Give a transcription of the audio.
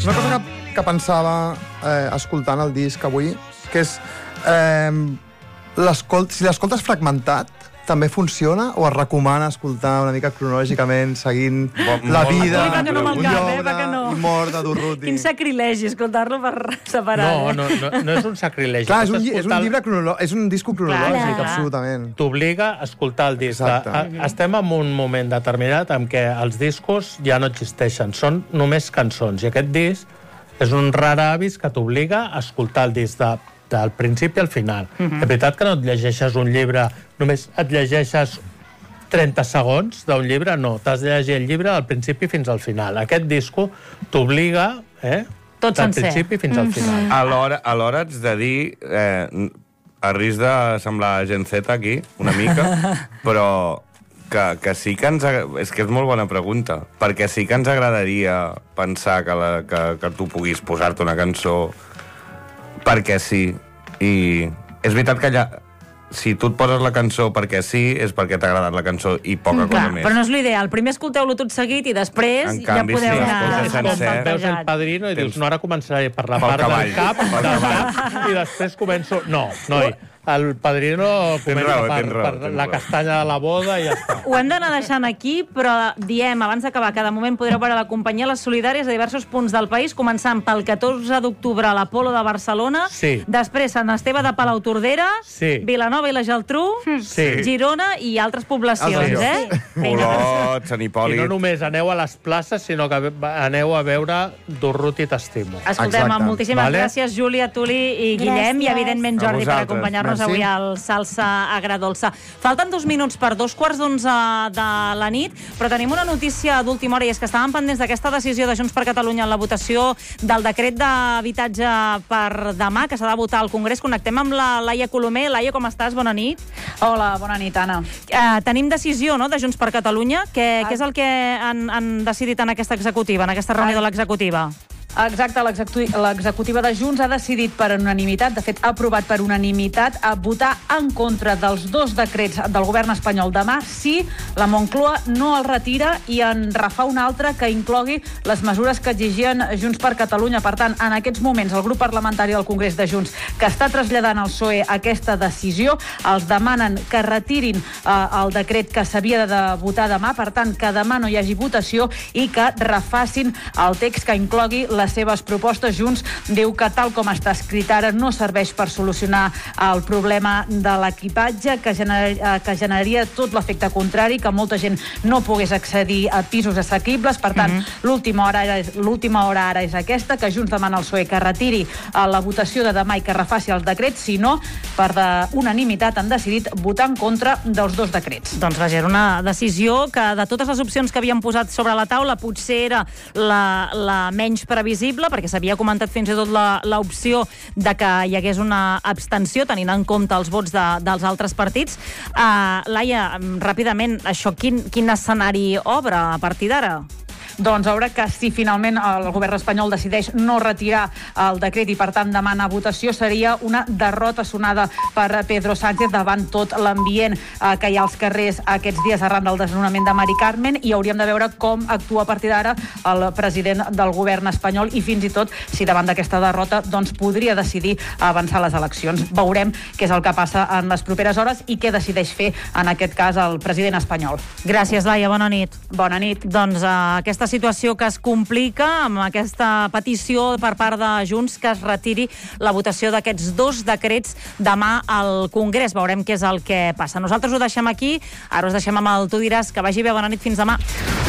Una cosa que pensava escoltant el disc avui, que és si l'escoltes fragmentat, també funciona o es recomana escoltar una mica cronològicament, seguint la vida, i mort de Durruti? Quin sacrilegi escoltar-lo per separar. No és un sacrilegi. Clar, és un disco cronològic, absolutament. T'obliga a escoltar el disc. Estem en un moment determinat en què els discos ja no existeixen, són només cançons, i aquest disc és un rar avis que t'obliga a escoltar el disc del principi al final. És veritat que no et llegeixes un llibre, només et llegeixes 30 segons d'un llibre, no. T'has de llegir el llibre del principi fins al final. Aquest disco t'obliga, tot sencer, del principi fins al final. Alhora haig de dir, a risc de semblar Gen Z aquí, una mica, però que sí que és que és molt bona pregunta, perquè sí que ens agradaria pensar que tu puguis posar-te una cançó perquè sí. I és veritat que si tu et poses la cançó perquè sí, és perquè t'ha agradat la cançó i poca cosa més. Però no és l'ideal. Primer escolteu-lo tot seguit i després ja podeu anar... És com veus El Padrino i dius, no, ara començaré per la part del cap, i després començo... No, noi, El Padrino comença per la castanya de la boda i ja està. Ho hem d'anar deixant aquí, però diem, abans d'acabar, que de moment podreu veure la companyia Les Solidàries a diversos punts del país, començant pel 14 d'octubre a l'Apolo de Barcelona, després Sant Esteve de Palautordera, Vilanova i la Geltrú, Girona i altres poblacions, Olot, Sant Hipòlit. I no només aneu a les places, sinó que aneu a veure Durruti T'estimo. Escoltem, moltíssimes gràcies, Júlia, Tuli i Guillem, i evidentment Jordi per acompanyar-nos avui al Salsa Agradolça. Falten 2 minuts per 2:15 de la nit, però tenim una notícia d'última hora, i és que estàvem pendents d'aquesta decisió de Junts per Catalunya en la votació del decret d'habitatge per demà, que s'ha de votar al Congrés. Connectem amb la Laia Colomer. Laia, com estàs? Bona nit. Hola, bona nit, Anna. Tenim decisió, no?, de Junts per Catalunya. Què és el que han decidit en aquesta executiva, en aquesta reunió de l'executiva? Exacte, l'executiva de Junts ha decidit per unanimitat, de fet ha aprovat per unanimitat, a votar en contra dels 2 decrets del govern espanyol demà si la Moncloa no el retira i en refà un altre que inclogui les mesures que exigien Junts per Catalunya. Per tant, en aquests moments, el grup parlamentari del Congrés de Junts, que està traslladant al PSOE aquesta decisió, els demanen que retirin el decret que s'havia de votar demà, per tant, que demà no hi hagi votació i que refacin el text que inclogui les seves propostes. Junts diu que tal com està escrit ara no serveix per solucionar el problema de l'equipatge, que generaria tot l'efecte contrari, que molta gent no pogués accedir a pisos assequibles. Per tant, l'última hora ara és aquesta, que Junts demana al PSOE que retiri la votació de demà i que refaci els decrets, si no, per unanimitat han decidit votar en contra dels 2 decrets. Doncs vaja, era una decisió que de totes les opcions que havien posat sobre la taula potser era la menys previsible, perquè s'havia comentat fins i tot l'opció de que hi hagués una abstenció, tenint en compte els vots dels altres partits. Laia, ràpidament, això quin escenari obre a partir d'ara? Doncs veure que si finalment el govern espanyol decideix no retirar el decret i per tant demana votació, seria una derrota sonada per Pedro Sánchez davant tot l'ambient que hi ha als carrers aquests dies arran del desnonament de Mari Carmen, i hauríem de veure com actua a partir d'ara el president del govern espanyol i fins i tot si davant d'aquesta derrota doncs podria decidir avançar les eleccions. Veurem què és el que passa en les properes hores i què decideix fer en aquest cas el president espanyol. Gràcies, Laia, bona nit. Bona nit. Doncs aquesta situació que es complica amb aquesta petició per part de Junts que es retiri la votació d'aquests 2 decrets demà al Congrés. Veurem què és el que passa. Nosaltres ho deixem aquí, ara us deixem amb el Tu diràs. Que vagi bé, bona nit, fins demà.